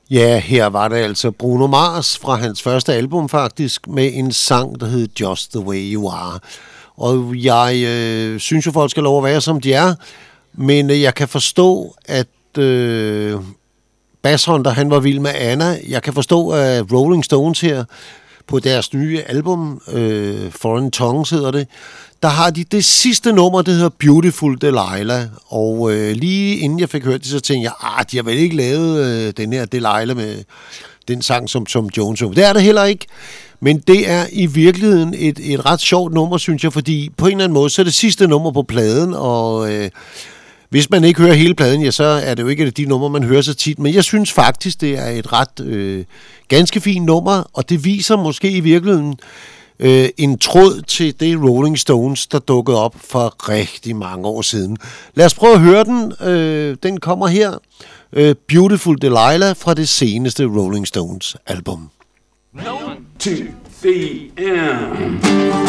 Ja, her var det altså Bruno Mars fra hans første album faktisk, med en sang, der hed Just the Way You Are. Og jeg synes jo, folk skal lov at være, som de er, men jeg kan forstå, at Basshunter, han var vild med Anna. Jeg kan forstå, at Rolling Stones her, på deres nye album, Foreign Tongues hedder det, der har de det sidste nummer, det hedder Beautiful Delilah. Og lige inden jeg fik hørt det, så tænkte jeg, de har vel ikke lavet den her Delilah med den sang, som Jones. Det er det heller ikke. Men det er i virkeligheden et ret sjovt nummer, synes jeg, fordi på en eller anden måde, så er det sidste nummer på pladen, og hvis man ikke hører hele pladen, ja, så er det jo ikke de numre, man hører så tit. Men jeg synes faktisk, det er et ret ganske fint nummer, og det viser måske i virkeligheden en tråd til det Rolling Stones, der dukkede op for rigtig mange år siden. Lad os prøve at høre den. Den kommer her. Beautiful Delilah fra det seneste Rolling Stones album. 1, 2, 3, and...